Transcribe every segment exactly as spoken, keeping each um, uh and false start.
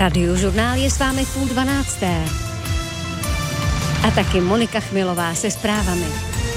Radiožurnál je s vámi v půl dvanácté. A taky Monika Chmilová se zprávami.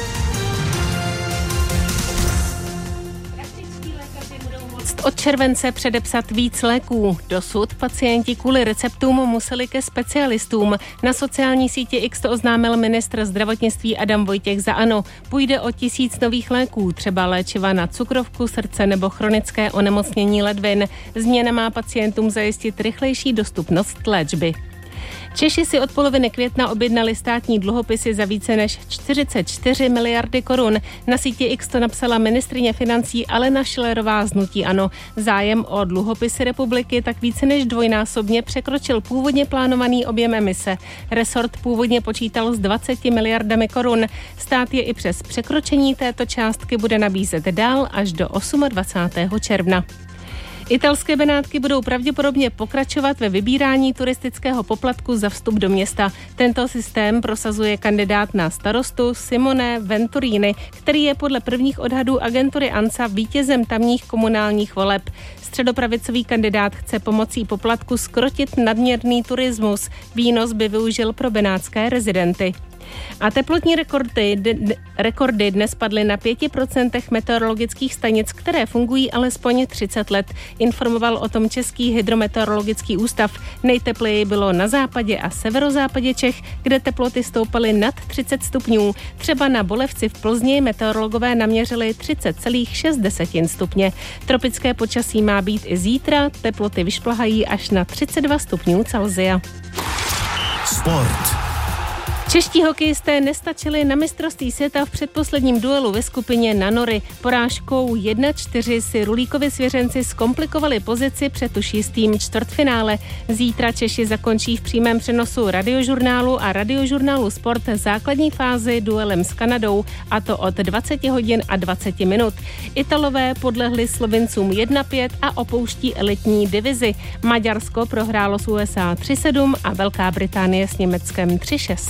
Od července předepsat víc léků. Dosud pacienti kvůli receptům museli ke specialistům. Na sociální síti X to oznámil ministr zdravotnictví Adam Vojtěch za ANO. Půjde o tisíc nových léků, třeba léčiva na cukrovku, srdce nebo chronické onemocnění ledvin. Změna má pacientům zajistit rychlejší dostupnost léčby. Češi si od poloviny května objednali státní dluhopisy za více než čtyřicet čtyři miliardy korun. Na síti X to napsala ministryně financí Alena Schillerová z hnutí ANO. Zájem o dluhopisy republiky tak více než dvojnásobně překročil původně plánovaný objem emise. Resort původně počítal s dvaceti miliardami korun. Stát je i přes překročení této částky bude nabízet dál až do dvacátého osmého června. Italské Benátky budou pravděpodobně pokračovat ve vybírání turistického poplatku za vstup do města. Tento systém prosazuje kandidát na starostu Simone Venturini, který je podle prvních odhadů agentury ANSA vítězem tamních komunálních voleb. Středopravicový kandidát chce pomocí poplatku zkrotit nadměrný turismus. Výnos by využil pro benátské rezidenty. A teplotní rekordy, d- rekordy dnes padly na pěti procentech meteorologických stanic, které fungují alespoň třicet let. Informoval o tom Český hydrometeorologický ústav. Nejtepleji bylo na západě a severozápadě Čech, kde teploty stoupaly nad třicet stupňů. Třeba na Bolevci v Plzni meteorologové naměřili třicet celá šest stupně. Tropické počasí má být i zítra, teploty vyšplhají až na třicet dva stupňů Celsia. Sport. Čeští hokejisté nestačili na mistrovství světa v předposledním duelu ve skupině na nory. Porážkou jedna čtyři si Rulíkovi svěřenci zkomplikovali pozici před už jistým čtvrtfinále. Zítra Češi zakončí v přímém přenosu Radiožurnálu a Radiožurnálu Sport základní fázi duelem s Kanadou, a to od dvacet hodin a dvacet minut. Italové podlehli Slovincům jedna pět a opouští elitní divizi. Maďarsko prohrálo s U S A tři sedm a Velká Británie s Německem tři šest.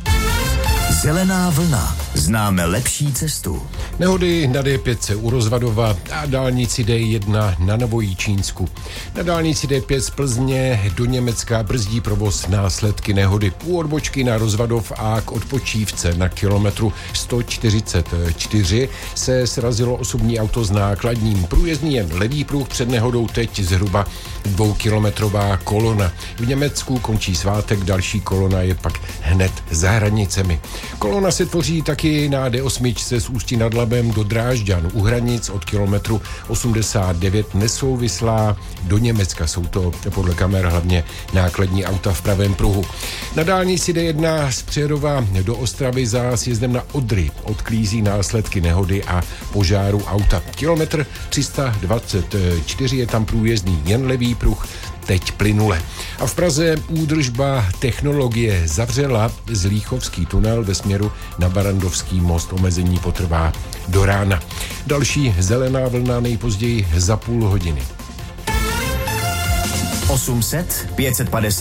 Zelená vlna. Známe lepší cestu. Nehody na D pět u Rozvadova a dálnici D jedna na Novojičínsku. Na dálnici D pět z Plzně do Německa brzdí provoz následky nehody. U odbočky na Rozvadov a k odpočívce na kilometru sto čtyřicet čtyři se srazilo osobní auto s nákladním. Průjezdný jen levý pruh, před nehodou teď zhruba dvoukilometrová kolona. V Německu končí svátek, další kolona je pak hned za hranicemi. Kolona se tvoří taky na D osm z Ústí nad Labem do Drážďan. U hranic od kilometru osmdesát devět nesouvislá do Německa. Jsou to podle kamer hlavně nákladní auta v pravém pruhu. Na dálnici D jedna z Přerova do Ostravy za sjezdem na Odry odklízí následky nehody a požáru auta. Kilometr tři sta dvacet čtyři je tam průjezdný jen levý pruh, teď plynule. A v Praze údržba technologie zavřela Zlíchovský tunel ve směru na Barandovský most. Omezení potrvá do rána. Další zelená vlna nejpozději za půl hodiny. osm set pět set padesát